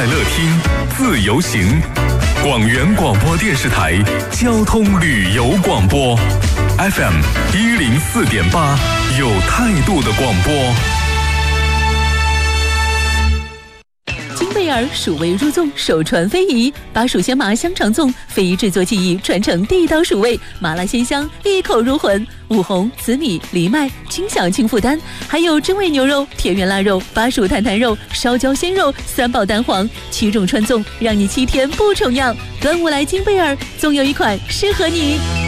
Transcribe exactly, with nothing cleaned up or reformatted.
快乐听，自由行。广元广播电视台交通旅游广播 F M 一零四点八，有态度的广播。 金贝尔蜀味入粽，首传非遗，把蜀鲜麻香肠粽非遗制作技艺传承地道蜀味，麻辣鲜香，一口入魂。五红、紫米、藜麦，轻享轻负担。还有真味牛肉、田园腊肉、巴蜀坦坦肉、烧焦鲜肉、三宝蛋黄，七种传粽，让你七天不重样。端午来金贝尔，总有一款适合你。